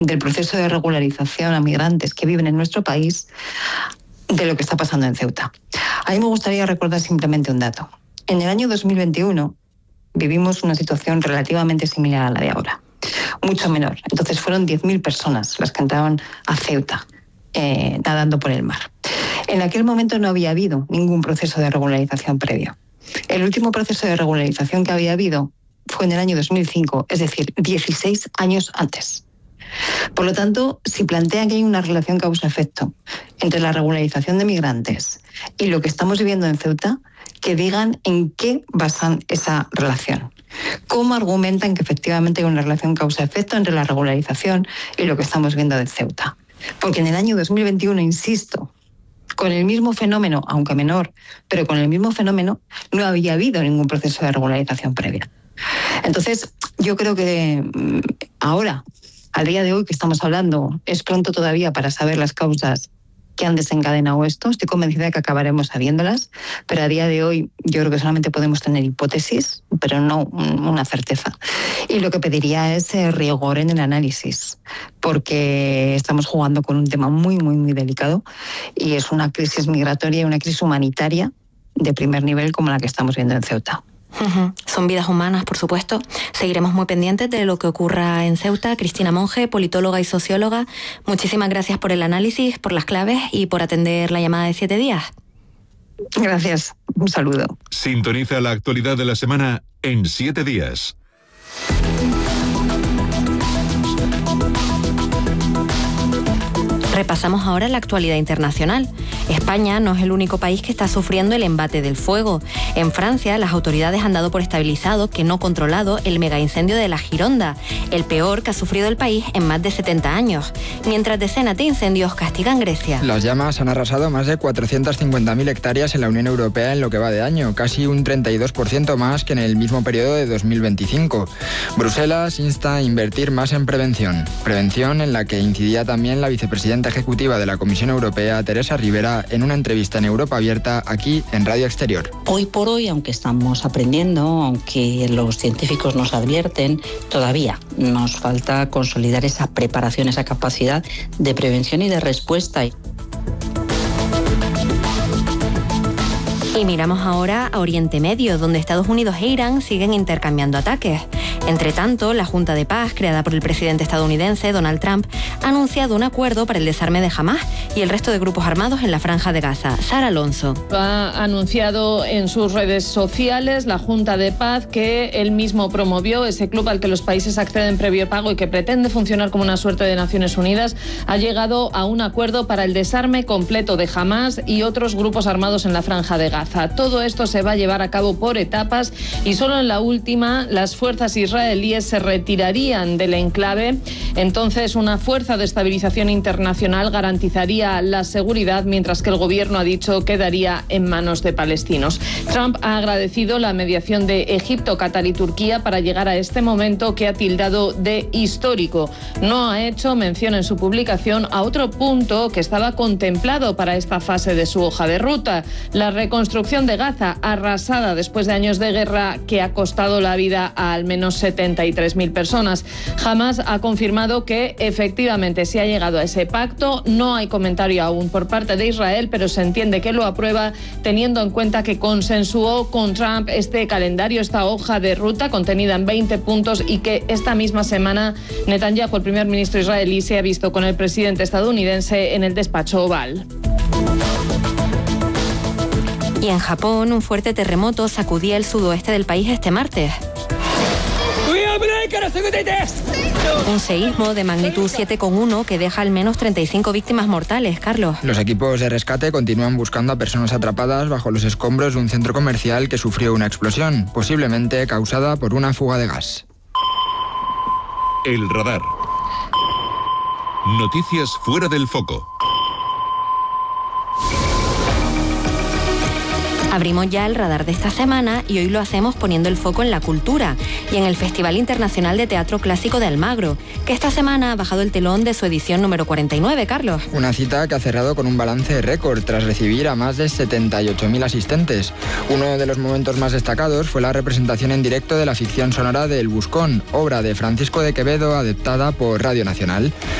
del proceso de regularización a migrantes que viven en nuestro país de lo que está pasando en Ceuta. A mí me gustaría recordar simplemente un dato. En el año 2021 vivimos una situación relativamente similar a la de ahora, mucho menor. Entonces fueron 10.000 personas las que entraban a Ceuta nadando por el mar. En aquel momento no había habido ningún proceso de regularización previo. El último proceso de regularización que había habido fue en el año 2005, es decir, 16 años antes. Por lo tanto, si plantean que hay una relación causa-efecto entre la regularización de migrantes y lo que estamos viviendo en Ceuta, que digan en qué basan esa relación. ¿Cómo argumentan que efectivamente hay una relación causa-efecto entre la regularización y lo que estamos viendo de Ceuta? Porque en el año 2021, insisto, con el mismo fenómeno, aunque menor, pero con el mismo fenómeno, no había habido ningún proceso de regularización previa. Entonces, yo creo que ahora, al día de hoy que estamos hablando, es pronto todavía para saber las causas que han desencadenado esto. Estoy convencida de que acabaremos sabiéndolas, pero a día de hoy yo creo que solamente podemos tener hipótesis, pero no una certeza. Y lo que pediría es rigor en el análisis, porque estamos jugando con un tema muy, muy, muy delicado y es una crisis migratoria y una crisis humanitaria de primer nivel como la que estamos viendo en Ceuta. Son vidas humanas, por supuesto. Seguiremos muy pendientes de lo que ocurra en Ceuta. Cristina Monge, politóloga y socióloga, muchísimas gracias por el análisis, por las claves y por atender la llamada de 7 días. Gracias, un saludo. Sintoniza la actualidad de la semana en 7 días. Repasamos ahora la actualidad internacional. España no es el único país que está sufriendo el embate del fuego. En Francia, las autoridades han dado por estabilizado, que no controlado, el megaincendio de la Gironda, el peor que ha sufrido el país en más de 70 años, mientras decenas de incendios castigan Grecia. Las llamas han arrasado más de 450.000 hectáreas en la Unión Europea en lo que va de año, casi un 32% más que en el mismo periodo de 2025. Bruselas insta a invertir más en prevención en la que incidía también la vicepresidenta ejecutiva de la Comisión Europea, Teresa Rivera, en una entrevista en Europa Abierta aquí en Radio Exterior. Hoy por hoy, aunque estamos aprendiendo, aunque los científicos nos advierten, todavía nos falta consolidar esa preparación, esa capacidad de prevención y de respuesta. Y miramos ahora a Oriente Medio, donde Estados Unidos e Irán siguen intercambiando ataques. Entre tanto, la Junta de Paz, creada por el presidente estadounidense Donald Trump, ha anunciado un acuerdo para el desarme de Hamás y el resto de grupos armados en la Franja de Gaza. Sara Alonso. Ha anunciado en sus redes sociales la Junta de Paz que él mismo promovió, ese club al que los países acceden previo pago y que pretende funcionar como una suerte de Naciones Unidas, ha llegado a un acuerdo para el desarme completo de Hamás y otros grupos armados en la Franja de Gaza. Todo esto se va a llevar a cabo por etapas y solo en la última las fuerzas israelíes se retirarían del enclave. Entonces, una fuerza de estabilización internacional garantizaría la seguridad, mientras que el gobierno ha dicho quedaría en manos de palestinos. Trump ha agradecido la mediación de Egipto, Qatar y Turquía para llegar a este momento que ha tildado de histórico. No ha hecho mención en su publicación a otro punto que estaba contemplado para esta fase de su hoja de ruta: la reconstrucción de Gaza, arrasada después de años de guerra que ha costado la vida a al menos 73.000 personas. Hamás ha confirmado que efectivamente se ha llegado a ese pacto. No hay comentario aún por parte de Israel, pero se entiende que lo aprueba teniendo en cuenta que consensuó con Trump este calendario, esta hoja de ruta contenida en 20 puntos y que esta misma semana Netanyahu, el primer ministro israelí, se ha visto con el presidente estadounidense en el despacho Oval. Y en Japón, un fuerte terremoto sacudía el sudoeste del país este martes. Un seísmo de magnitud 7,1 que deja al menos 35 víctimas mortales, Carlos. Los equipos de rescate continúan buscando a personas atrapadas bajo los escombros de un centro comercial que sufrió una explosión, posiblemente causada por una fuga de gas. El radar. Noticias fuera del foco. Abrimos ya el radar de esta semana y hoy lo hacemos poniendo el foco en la cultura y en el Festival Internacional de Teatro Clásico de Almagro, que esta semana ha bajado el telón de su edición número 49, Carlos. Una cita que ha cerrado con un balance récord tras recibir a más de 78.000 asistentes. Uno de los momentos más destacados fue la representación en directo de la ficción sonora de El Buscón, obra de Francisco de Quevedo adaptada por Radio Nacional.